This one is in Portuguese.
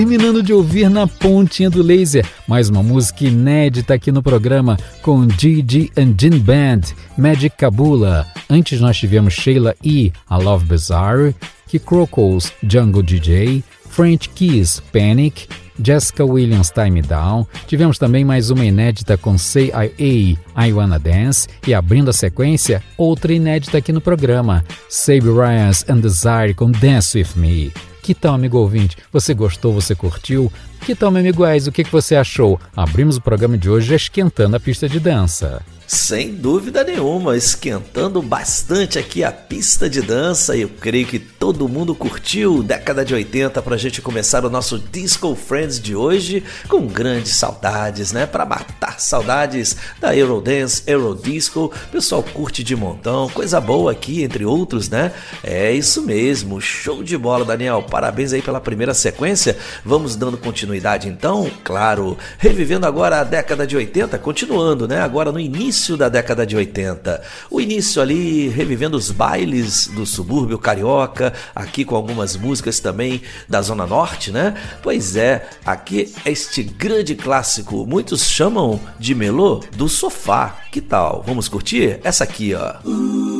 Terminando de ouvir Na Pontinha do Laser, mais uma música inédita aqui no programa com Gigi and Gin Band, Magic Kabula. Antes nós tivemos Sheila E., A Love Bizarre, Kikroko's Jungle DJ, French Kiss, Panic, Jessica Williams, Time Down. Tivemos também mais uma inédita com Say I.A., I Wanna Dance. E abrindo a sequência, outra inédita aqui no programa, Sabe Ryans and Desire com Dance With Me. Que tal, amigo ouvinte? Você gostou? Você curtiu? Que tal, meu amigo Ais? O que você achou? Abrimos o programa de hoje esquentando a pista de dança. Sem dúvida nenhuma, esquentando bastante aqui a pista de dança. E eu creio que todo mundo curtiu década de 80 pra gente começar o nosso Disco Friends de hoje com grandes saudades, né? Pra matar saudades da Eurodance, Eurodisco. O pessoal curte de montão, coisa boa aqui, entre outros, né? É isso mesmo, show de bola, Daniel. Parabéns aí pela primeira sequência. Vamos dando continuidade então, claro, revivendo agora a década de 80, continuando, né? Agora no início da década de 80. O início ali, revivendo os bailes do subúrbio carioca, aqui com algumas músicas também da Zona Norte, né? Pois é, aqui é este grande clássico, muitos chamam de melô do sofá. Que tal? Vamos curtir? Essa aqui, ó.